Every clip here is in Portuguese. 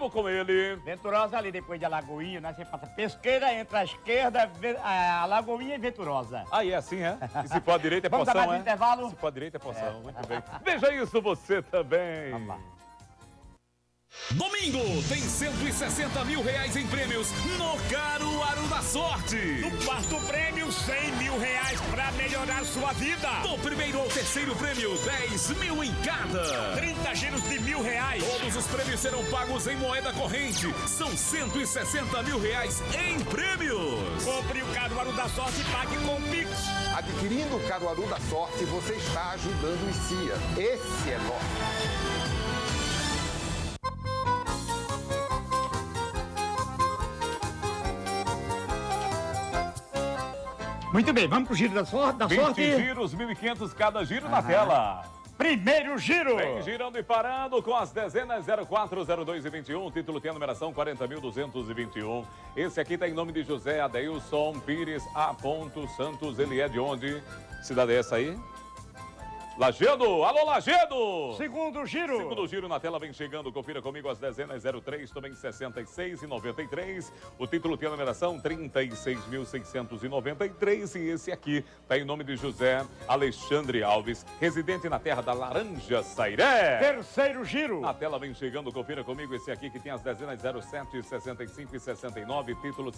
Vamos com ele. Venturosa ali depois de Alagoinha, né? Você passa pesqueira, entra à esquerda, Alagoinha e Venturosa. Aí é assim, é? E se for à direita é Vamos poção, dar mais é? intervalo? Se for à direita é poção, muito bem. Veja isso você também. Vamos lá. Domingo tem 160 mil reais em prêmios no Caruaru da Sorte. No quarto prêmio, 100 mil reais pra melhorar sua vida. Do primeiro ao terceiro prêmio, 10 mil em cada. 30 giros de R$1.000. Todos os prêmios serão pagos em moeda corrente. São 160 mil reais em prêmios. Compre o Caruaru da Sorte e pague com Pix. Adquirindo o Caruaru da Sorte, você está ajudando o CIA. Esse é nosso. Muito bem, vamos pro giro da sorte. 20 giros, 1.500 cada giro na tela. Primeiro giro. Vem girando e parando com as dezenas 04, 02 e 21. O título tem a numeração 40.221. Esse aqui tá em nome de José Adeilson Pires A. Santos. Ele é de onde? Cidade é essa aí? Lagedo! Alô, Lagedo! Segundo giro. Segundo giro na tela vem chegando. Confira comigo as dezenas 03, também 66 e 93. O título tem a numeração 36.693. E esse aqui está em nome de José Alexandre Alves, residente na terra da Laranja Sairé. Terceiro giro. Na tela vem chegando. Confira comigo esse aqui que tem as dezenas 07, 65 e 69. Título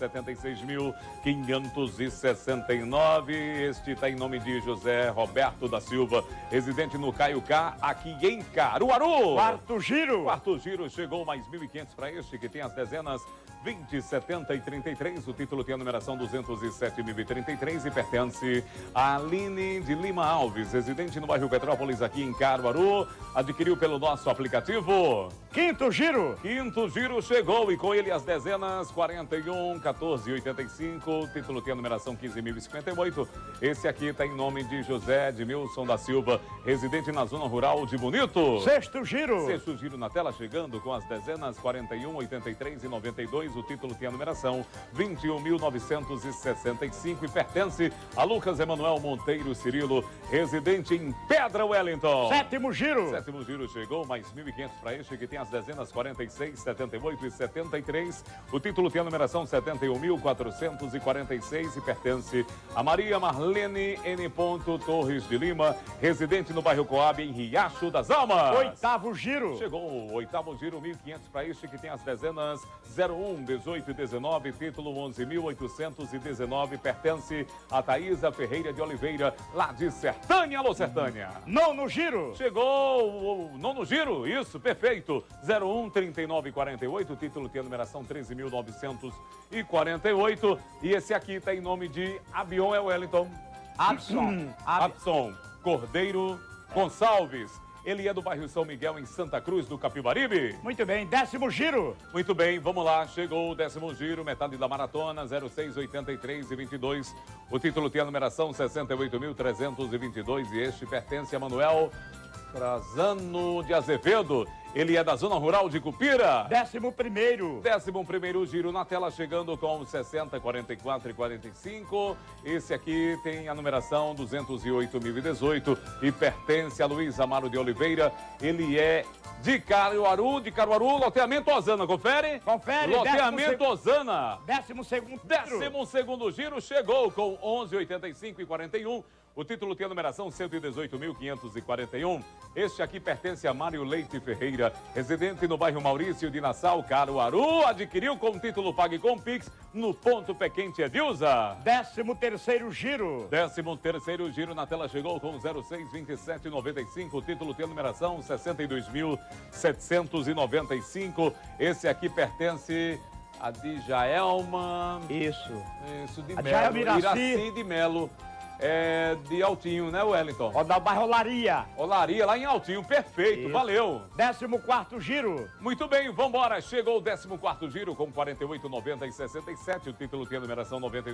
76.569. Este está em nome de José Roberto da Silva, residente no Caiucá, aqui em Caruaru. Quarto giro. Quarto giro, chegou mais 1.500 para este, que tem as dezenas 20, 70 e 33. O título tem a numeração 207.033 e pertence a Aline de Lima Alves, residente no bairro Petrópolis, aqui em Caruaru. Adquiriu pelo nosso aplicativo. Quinto giro. Quinto giro chegou e com ele as dezenas 41, 14 e 85. O título tem a numeração 15.058. Esse aqui está em nome de José Edmilson da Silva, residente na zona rural de Bonito. Sexto giro. Sexto giro na tela chegando com as dezenas 41, 83 e 92. O título tem a numeração 21.965 e pertence a Lucas Emanuel Monteiro Cirilo, residente em Pedra Wellington. Sétimo giro. Sétimo giro chegou, mais 1.500 para este, que tem as dezenas 46, 78 e 73. O título tem a numeração 71.446 e pertence a Maria Marlene N. Torres de Lima, residente no bairro Coab, em Riacho das Almas. Oitavo giro. Chegou o oitavo giro, 1.500 para este, que tem as dezenas 01, 18 e 19. Título 11.819, pertence a Thaísa Ferreira de Oliveira, lá de Sertânia. Alô, Sertânia. Nono giro. Chegou o nono giro, isso, perfeito. 01, 39 e 48, o título tem a numeração 13.948. E esse aqui está em nome de Abion Wellington. Abson Cordeiro Gonçalves. Ele é do bairro São Miguel, em Santa Cruz do Capibaribe. Muito bem, décimo giro. Muito bem, vamos lá. Chegou o décimo giro, metade da maratona, 06, 83 e 22. O título tem a numeração 68.322 e este pertence a Manuel Trazano de Azevedo. Ele é da zona rural de Cupira. Décimo primeiro. Décimo primeiro giro na tela, chegando com 60, 44 e 45. Esse aqui tem a numeração 208.018 e pertence a Luiz Amaro de Oliveira. Ele é de Caruaru, loteamento Osana. Confere? Confere. Loteamento Osana. Décimo segundo. Décimo segundo giro chegou com 11,85 e 41. O título tem a numeração 118.541. Este aqui pertence a Mário Leite Ferreira, residente no bairro Maurício de Nassau, Caruaru. Adquiriu com título Pague com Pix no ponto Pé Quente Edilza. Décimo terceiro giro. Décimo terceiro giro na tela chegou com 062795. O título tem a numeração 62.795. Esse aqui pertence a Djaelma. Isso de a Melo. Iraci de Melo. É de Altinho, né, Wellington? Ó, da bairro Olaria. Olaria, lá em Altinho, perfeito, Isso. valeu. Décimo quarto giro. Muito bem, vambora, chegou o 14º giro com 48, 90 e 67, o título tem a numeração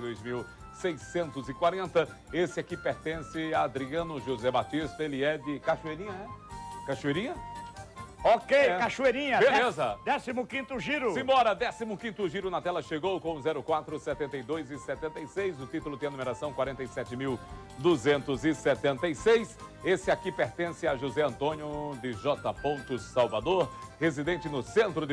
92.640. Esse aqui pertence a Adriano José Batista, ele é de Cachoeirinha, né? Cachoeirinha? Ok, Cachoeirinha. Beleza. 15º giro. Simbora, 15º giro na tela chegou com 04, 72 e 76. O título tem a numeração 47.276. Esse aqui pertence a José Antônio de J. Salvador, residente no centro de